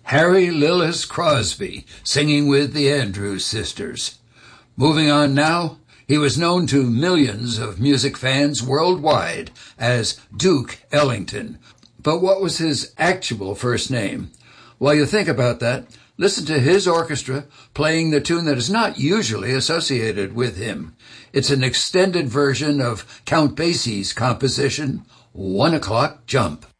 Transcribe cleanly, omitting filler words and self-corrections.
Harry Lillis Crosby, singing with the Andrews Sisters. Moving on now, he was known to millions of music fans worldwide as Duke Ellington. But what was his actual first name? While you think about that, listen to his orchestra playing the tune that is not usually associated with him. It's an extended version of Count Basie's composition, 1 O'Clock Jump.